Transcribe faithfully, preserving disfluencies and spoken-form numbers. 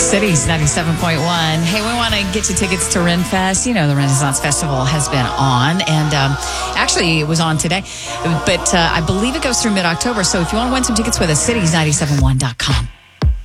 Cities ninety-seven point one. Hey, we want to get you tickets to RenFest. You know, the Renaissance Festival has been on, and um, actually it was on today, but uh, I believe it goes through mid-October. So if you want to win some tickets with us, cities nine seven one dot com.